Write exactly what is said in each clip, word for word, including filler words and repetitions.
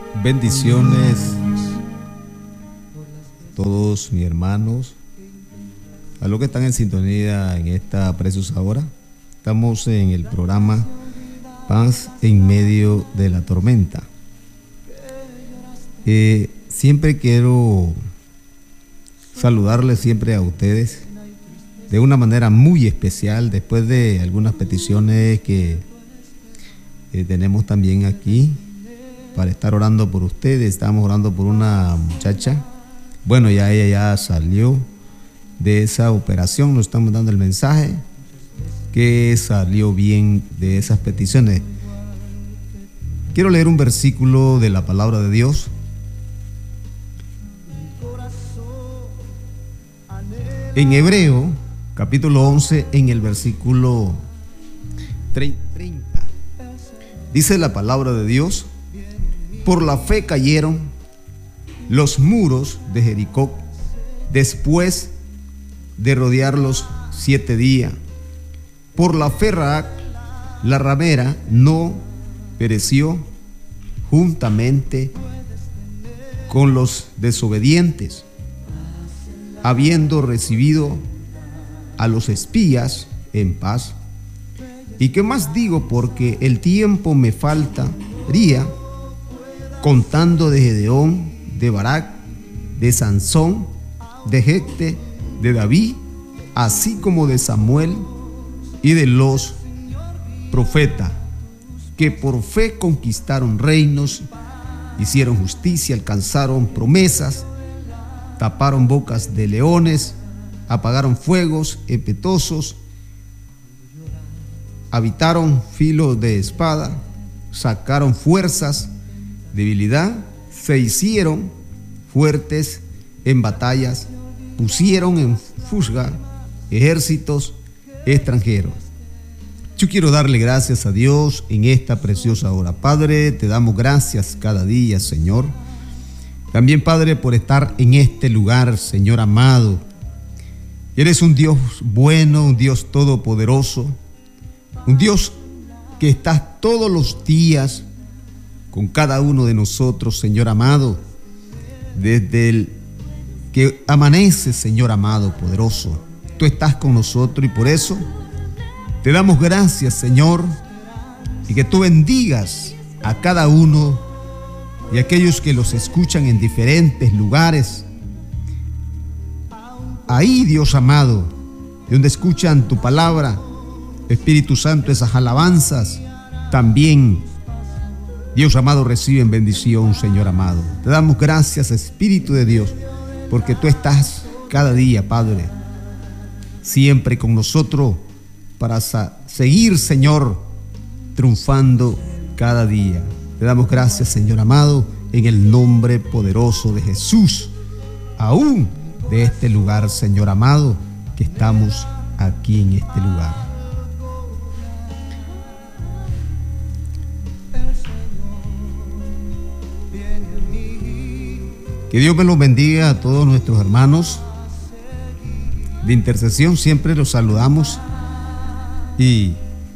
Bendiciones a todos mis hermanos, a los que están en sintonía en esta preciosa hora. Estamos en el programa Paz en medio de la tormenta. Eh, siempre quiero saludarles siempre a ustedes de una manera muy especial, después de algunas peticiones que eh, tenemos también aquí para estar orando por ustedes. Estamos orando por una muchacha. Bueno, ya ella ya salió de esa operación. Nos estamos dando el mensaje que salió bien de esas peticiones. Quiero leer un versículo de la palabra de Dios. En Hebreo, capítulo once, en el versículo treinta, dice la palabra de Dios: por la fe cayeron los muros de Jericó después de rodearlos siete días. Por la fe Rahab, la ramera, no pereció juntamente con los desobedientes, habiendo recibido a los espías en paz. ¿Y qué más digo? Porque el tiempo me faltaría, contando de Gedeón, de Barak, de Sansón, de Jefte, de David, así como de Samuel y de los profetas, que por fe conquistaron reinos, hicieron justicia, alcanzaron promesas, taparon bocas de leones, apagaron fuegos impetuosos, habitaron filos de espada, sacaron fuerzas, debilidad, se hicieron fuertes en batallas, pusieron en fuga ejércitos extranjeros. Yo quiero darle gracias a Dios en esta preciosa hora. Padre, te damos gracias cada día, Señor. También, Padre, por estar en este lugar, Señor amado. Eres un Dios bueno, un Dios todopoderoso, un Dios que estás todos los días con cada uno de nosotros, Señor amado, desde el que amanece, Señor amado, poderoso. Tú estás con nosotros y por eso te damos gracias, Señor, y que tú bendigas a cada uno y a aquellos que los escuchan en diferentes lugares. Ahí, Dios amado, donde escuchan tu palabra, Espíritu Santo, esas alabanzas, también, Dios amado, reciben bendición, Señor amado. Te damos gracias, Espíritu de Dios, porque tú estás cada día, Padre, siempre con nosotros para seguir, Señor, triunfando cada día. Te damos gracias, Señor amado, en el nombre poderoso de Jesús, aún de este lugar, Señor amado, que estamos aquí en este lugar. Que Dios me los bendiga a todos nuestros hermanos de intercesión. Siempre los saludamos y,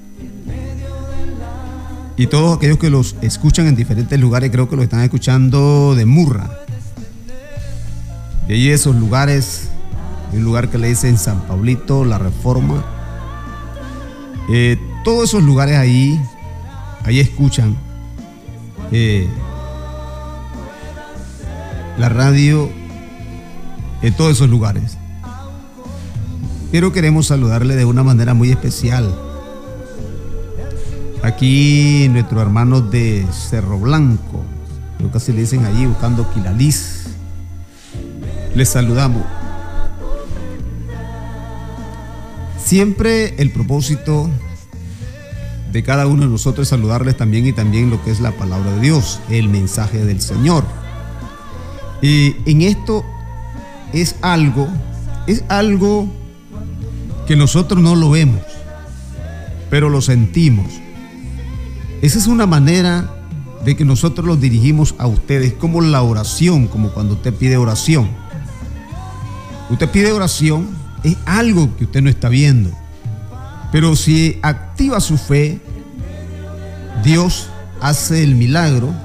y todos aquellos que los escuchan en diferentes lugares, creo que los están escuchando de Murra. De allí esos lugares, un lugar que le dicen San Pablito, La Reforma. Eh, todos esos lugares ahí, ahí escuchan eh, la radio en todos esos lugares. Pero queremos saludarle de una manera muy especial. Aquí nuestros hermanos de Cerro Blanco, creo que así le dicen allí, buscando Quilalís. Les saludamos. Siempre el propósito de cada uno de nosotros es saludarles también, y también lo que es la palabra de Dios, el mensaje del Señor. Y en esto es algo, es algo que nosotros no lo vemos, pero lo sentimos. Esa es una manera de que nosotros los dirigimos a ustedes, como la oración, como cuando usted pide oración. Usted pide oración, es algo que usted no está viendo, pero si activa su fe, Dios hace el milagro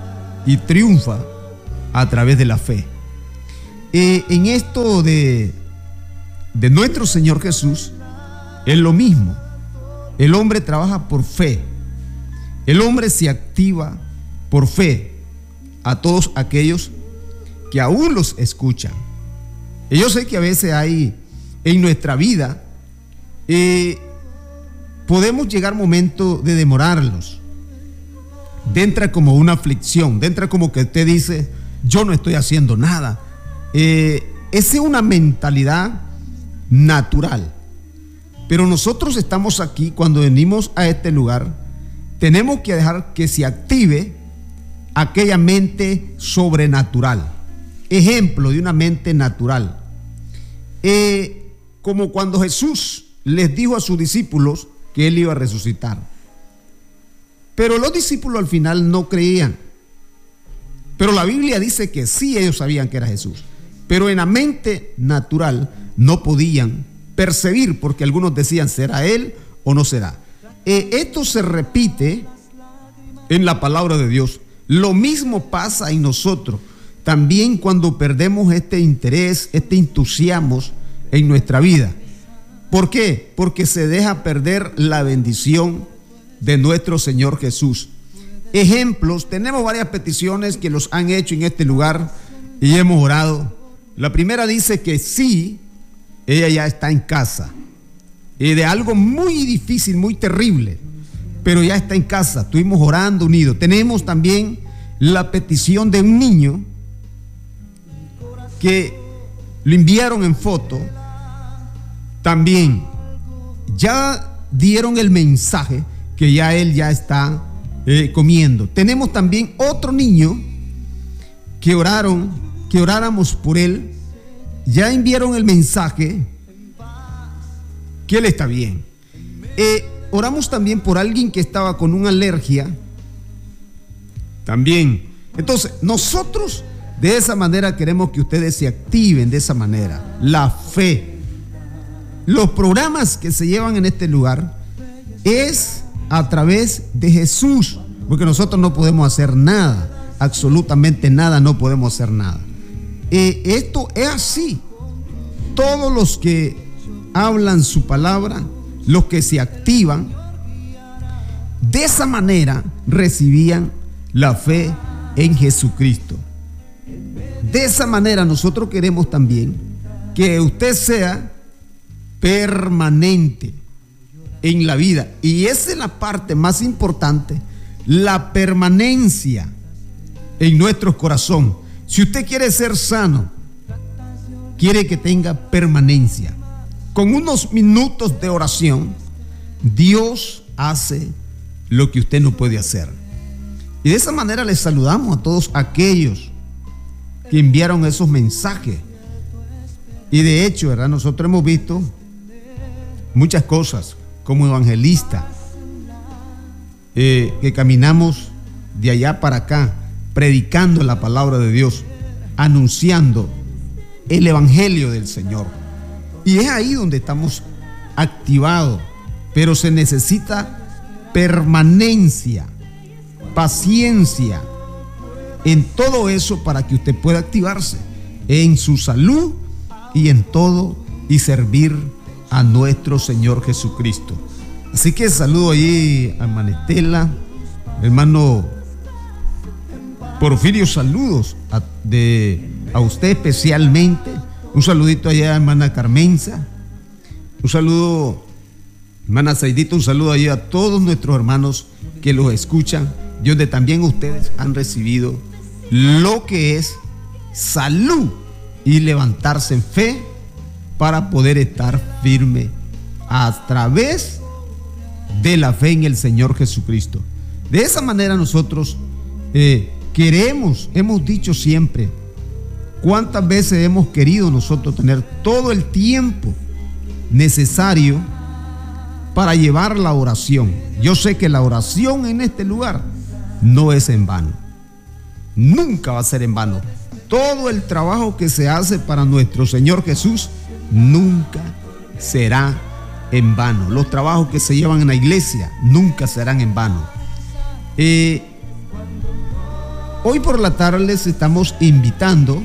y triunfa a través de la fe. Eh, en esto de, de nuestro Señor Jesús es lo mismo. El hombre trabaja por fe. El hombre se activa por fe a todos aquellos que aún los escuchan. Y yo sé que a veces hay en nuestra vida, eh, podemos llegar momentos de demorarlos. De entra como una aflicción, de entra como que usted dice, yo no estoy haciendo nada. Eh, esa es una mentalidad natural. Pero nosotros estamos aquí, cuando venimos a este lugar, tenemos que dejar que se active aquella mente sobrenatural. Ejemplo de una mente natural. Eh, como cuando Jesús les dijo a sus discípulos que Él iba a resucitar. Pero los discípulos al final no creían. Pero la Biblia dice que sí, ellos sabían que era Jesús. Pero en la mente natural no podían percibir, porque algunos decían, ¿será Él o no será? Eh, esto se repite en la palabra de Dios. Lo mismo pasa en nosotros. También cuando perdemos este interés, este entusiasmo en nuestra vida. ¿Por qué? Porque se deja perder la bendición de nuestro Señor Jesús. Ejemplos, tenemos varias peticiones que los han hecho en este lugar y hemos orado. La primera dice que sí, ella ya está en casa, y de algo muy difícil, muy terrible, pero ya está en casa. Estuvimos orando unidos. Tenemos también la petición de un niño que lo enviaron en foto. También ya dieron el mensaje que ya él ya está eh, comiendo. Tenemos también otro niño que oraron, que oráramos por él. Ya enviaron el mensaje que él está bien. Eh, oramos también por alguien que estaba con una alergia. También. Entonces, nosotros de esa manera queremos que ustedes se activen de esa manera. La fe. Los programas que se llevan en este lugar es a través de Jesús, porque nosotros no podemos hacer nada, absolutamente nada, no podemos hacer nada. Eh, esto es así. Todos los que hablan su palabra, los que se activan, de esa manera recibían la fe en Jesucristo. De esa manera nosotros queremos también que usted sea permanente en la vida. Y esa es la parte más importante, la permanencia en nuestro corazón. Si usted quiere ser sano, quiere que tenga permanencia. Con unos minutos de oración, Dios hace lo que usted no puede hacer. Y de esa manera les saludamos a todos aquellos que enviaron esos mensajes. Y de hecho, ¿verdad? Nosotros hemos visto muchas cosas como evangelista, eh, que caminamos de allá para acá, predicando la palabra de Dios, anunciando el evangelio del Señor. Y es ahí donde estamos activados, pero se necesita permanencia, paciencia en todo eso para que usted pueda activarse en su salud y en todo y servir a nuestro Señor Jesucristo. Así que saludo allí a Manestela, hermano Porfirio, saludos a, de, a usted especialmente. Un saludito allá a hermana Carmenza, un saludo hermana Zaidita, un saludo allá a todos nuestros hermanos que los escuchan y donde también ustedes han recibido lo que es salud y levantarse en fe para poder estar firme a través de la fe en el Señor Jesucristo. De esa manera nosotros eh, queremos, hemos dicho siempre, cuántas veces hemos querido nosotros tener todo el tiempo necesario para llevar la oración. Yo sé que la oración en este lugar no es en vano, nunca va a ser en vano. Todo el trabajo que se hace para nuestro Señor Jesús nunca será en vano. Los trabajos que se llevan en la iglesia nunca serán en vano. Eh, Hoy por la tarde les estamos invitando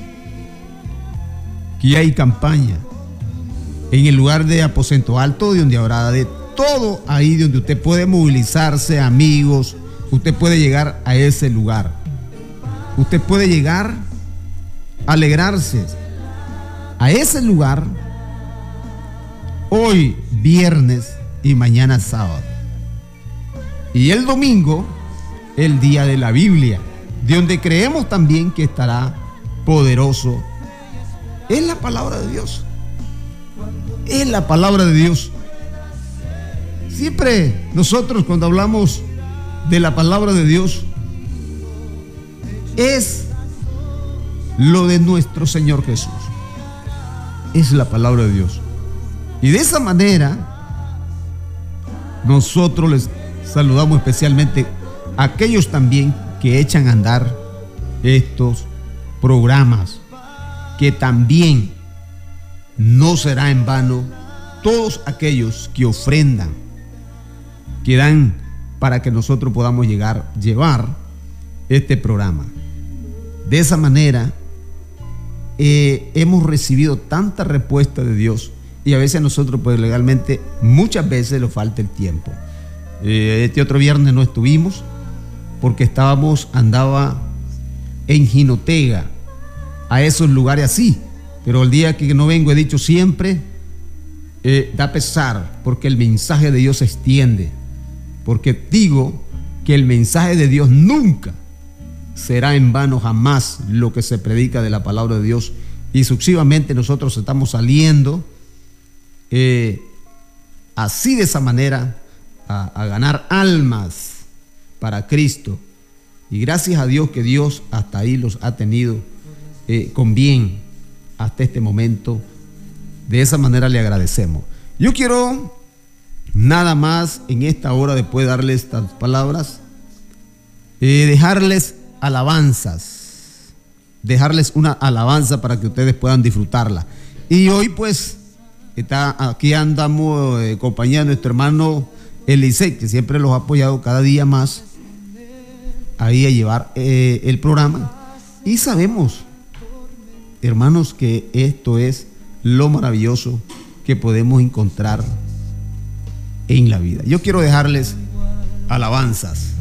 que hay campaña en el lugar de Aposento Alto, donde habrá de todo ahí, donde usted puede movilizarse, amigos. Usted puede llegar a ese lugar. Usted puede llegar a alegrarse a ese lugar hoy viernes y mañana sábado. Y el domingo, el día de la Biblia, de donde creemos también que estará poderoso. Es la palabra de Dios. Es la palabra de Dios. Siempre nosotros cuando hablamos de la palabra de Dios, es lo de nuestro Señor Jesús. Es la palabra de Dios. Y de esa manera, nosotros les saludamos especialmente a aquellos también que echan a andar estos programas, que también no será en vano todos aquellos que ofrendan, que dan para que nosotros podamos llegar, llevar este programa. De esa manera eh, hemos recibido tanta respuesta de Dios, y a veces nosotros pues legalmente muchas veces nos falta el tiempo. Eh, este otro viernes no estuvimos porque estábamos, andaba en Jinotega, a esos lugares así, pero el día que no vengo he dicho siempre, eh, da pesar porque el mensaje de Dios se extiende, porque digo que el mensaje de Dios nunca será en vano, jamás lo que se predica de la palabra de Dios. Y sucesivamente nosotros estamos saliendo eh, así de esa manera a, a ganar almas para Cristo, y gracias a Dios que Dios hasta ahí los ha tenido eh, con bien hasta este momento. De esa manera le agradecemos. Yo quiero nada más en esta hora, después de darles estas palabras, eh, dejarles alabanzas, dejarles una alabanza para que ustedes puedan disfrutarla. Y hoy pues está, aquí andamos eh, compañía de nuestro hermano Elisei, que siempre los ha apoyado cada día más ahí a llevar eh, el programa. Y sabemos, hermanos, que esto es lo maravilloso que podemos encontrar en la vida. Yo quiero dejarles alabanzas.